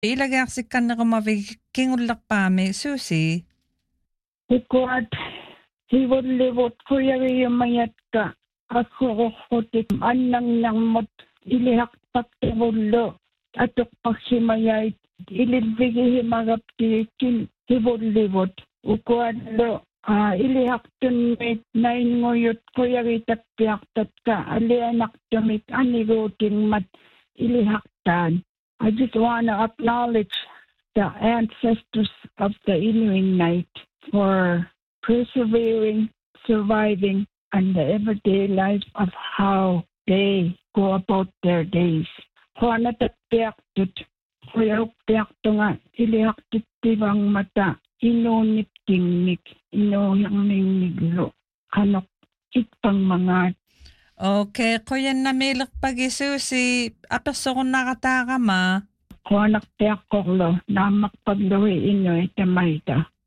Ilagaksik ka na kumavig kingulak pa me susi. Ikuat, hiwalibot kuya mayat ka. Ako kutik anang nangmot ilihak pagtibulo. Atok pagsimayay ilibigi himagap tikin hiwalibot. Ukuan lo ilihak tunmit na inguyot kuya itapiak ka. Alianak tumik anigoting mat ilihaktan. I just want to acknowledge the ancestors of the Inuit night for persevering, surviving, and the everyday life of how they go about their days. Kung natagpiak tut, kuyarok piak to nga, ilihak tibang mata, inunip tingnik, inuhang ningiglo, kanok itpang mga. Okay, kuya namilak pag-isusi, atas ako nakataka ma. Kung nakpiak ko lo, namak pagluwi inyo itamayta.